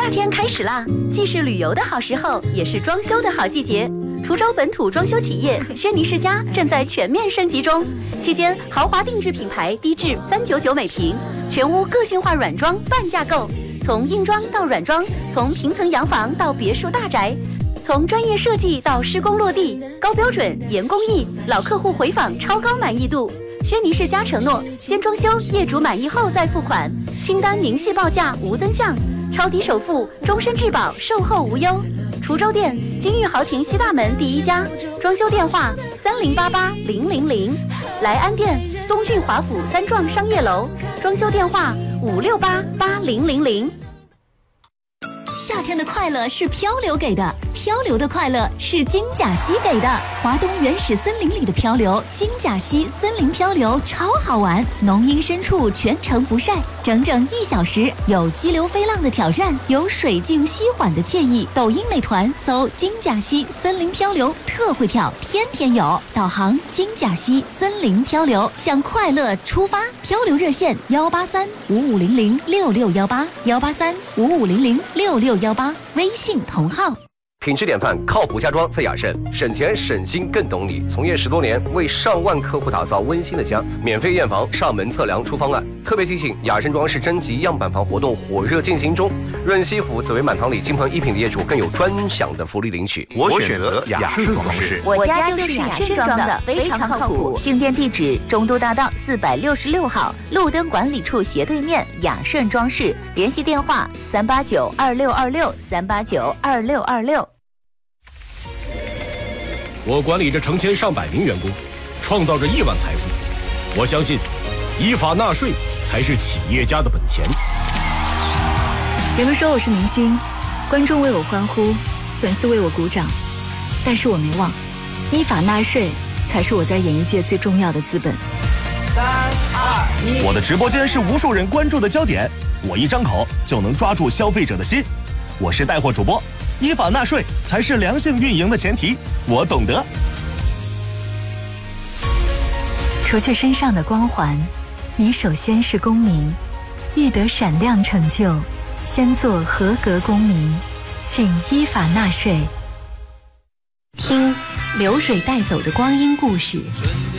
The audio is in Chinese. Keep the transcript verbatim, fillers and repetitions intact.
夏天开始啦，既是旅游的好时候，也是装修的好季节。滁州本土装修企业轩尼诗家正在全面升级中，期间豪华定制品牌低至三九九每平，全屋个性化软装半价购，从硬装到软装，从平层洋房到别墅大宅，从专业设计到施工落地，高标准严工艺，老客户回访超高满意度。轩尼诗家承诺，先装修，业主满意后再付款，清单明细报价无增项，超低首付，终身质保，售后无忧。滁州店金玉豪庭西大门第一家，装修电话三零八八零零零。莱安店东郡华府三幢商业楼，装修电话五六八八零零零。 夏天的快乐是漂流给的，漂流的快乐是金甲溪给的。华东原始森林里的漂流，金甲溪森林漂流超好玩，浓荫深处全程不晒，整整一小时，有激流飞浪的挑战，有水静溪缓的惬意。抖音美团搜金甲溪森林漂流，特惠票天天有。导航金甲溪森林漂流，向快乐出发。漂流热线幺八三五五零零六六幺八幺八三五五零零六六幺八，微信同号。 品质典范，靠谱家装在雅盛，省钱省心更懂你。从业十多年，为上万客户打造温馨的家，免费验房、上门测量、出方案。特别提醒，雅盛装饰征集样板房活动火热进行中，润西府、紫薇满堂里金鹏一品的业主更有专享的福利领取。 我选择雅盛装饰， 我家就是雅盛装的，非常靠谱。进店地址：中都大道四百六十六号，路灯管理处斜对面，雅盛装饰。联系电话：三八九二六二六三八九二六二六。 我管理着成千上百名员工，创造着亿万财富。我相信，依法纳税才是企业家的本钱。 人们说我是明星，观众为我欢呼，粉丝为我鼓掌，但是我没忘，依法纳税才是我在演艺界最重要的资本。 三二一，我的直播间是无数人关注的焦点，我一张口就能抓住消费者的心。我是带货主播。依法纳税才是良性运营的前提，我懂得。 除去身上的光环，你首先是公民，欲得闪亮成就，先做合格公民，请依法纳税。听流水带走的光阴故事。